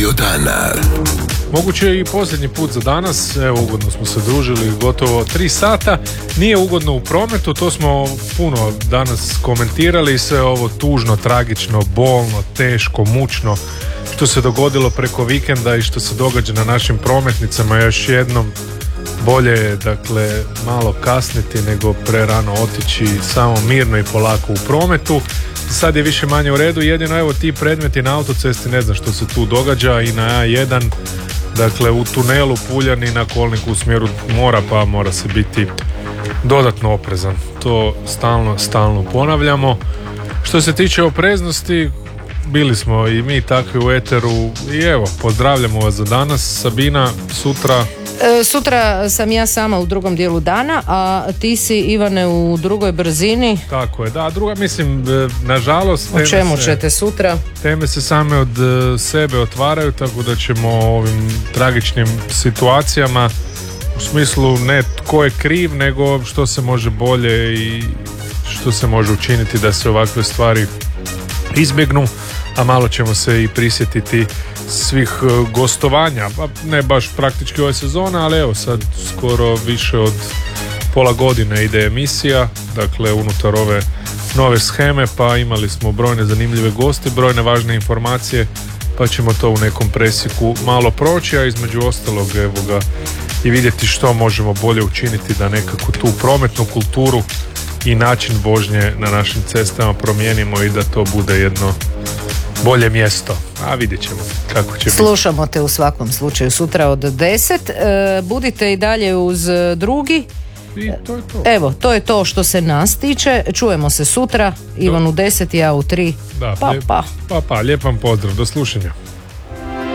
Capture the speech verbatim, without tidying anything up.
Radio dana. Moguće je i posljednji put za danas, evo ugodno smo se družili gotovo tri sata, nije ugodno u prometu, to smo puno danas komentirali, sve ovo tužno, tragično, bolno, teško, mučno što se dogodilo preko vikenda i što se događa na našim prometnicama. Još jednom, bolje je dakle malo kasniti nego prerano otići, samo mirno i polako u prometu. Sad je više manje u redu, jedino evo ti predmeti na autocesti, ne znam što se tu događa i na A jedan, dakle u tunelu Puljani na kolniku u smjeru mora, pa mora se biti dodatno oprezan. To stalno, stalno ponavljamo. Što se tiče opreznosti, bili smo i mi takvi u eteru i evo, pozdravljamo vas za danas. Sabina, sutra... E, sutra sam ja sama u drugom dijelu dana, a ti si, Ivane, u drugoj brzini. Tako je, da, druga, mislim, nažalost... O čemu se, ćete sutra? Teme se same od sebe otvaraju, tako da ćemo o ovim tragičnim situacijama, u smislu ne tko je kriv, nego što se može bolje i što se može učiniti da se ovakve stvari izbjegnu, a malo ćemo se i prisjetiti svih gostovanja, pa ne baš praktički ove sezone, ali evo sad skoro više od pola godine ide emisija, dakle unutar ove nove sheme, pa imali smo brojne zanimljive goste, brojne važne informacije, pa ćemo to u nekom presjeku malo proći, a između ostalog evo ga i vidjeti što možemo bolje učiniti da nekako tu prometnu kulturu i način vožnje na našim cestama promijenimo i da to bude jedno bolje mjesto, a vidjet ćemo kako će biti. Slušamo te u svakom slučaju sutra od deset. E, budite i dalje uz drugi. I to je to. Evo, to je to što se nas tiče. Čujemo se sutra. Ivan u deset, ja u tri. Da, pa, lijep, pa. Pa, pa, lijep vam pozdrav. Do slušanja.